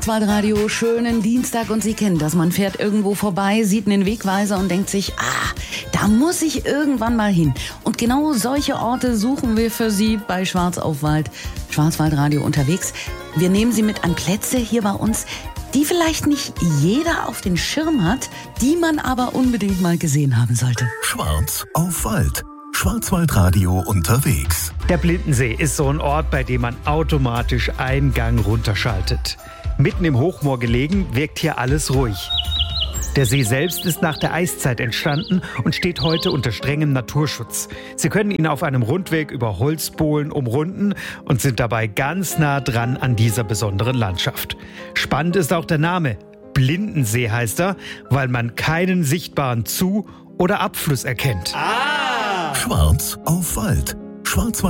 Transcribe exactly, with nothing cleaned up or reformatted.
Schwarzwaldradio, schönen Dienstag und Sie kennen das. Man fährt irgendwo vorbei, sieht einen Wegweiser und denkt sich, ah, da muss ich irgendwann mal hin. Und genau solche Orte suchen wir für Sie bei Schwarz auf Wald, Schwarzwaldradio unterwegs. Wir nehmen Sie mit an Plätze hier bei uns, die vielleicht nicht jeder auf den Schirm hat, die man aber unbedingt mal gesehen haben sollte. Schwarz auf Wald. Schwarzwaldradio unterwegs. Der Blindensee ist so ein Ort, bei dem man automatisch einen Gang runterschaltet. Mitten im Hochmoor gelegen, wirkt hier alles ruhig. Der See selbst ist nach der Eiszeit entstanden und steht heute unter strengem Naturschutz. Sie können ihn auf einem Rundweg über Holzbohlen umrunden und sind dabei ganz nah dran an dieser besonderen Landschaft. Spannend ist auch der Name. Blindensee heißt er, weil man keinen sichtbaren Zu- oder Abfluss erkennt. Schwarz auf Wald. Schwarzwald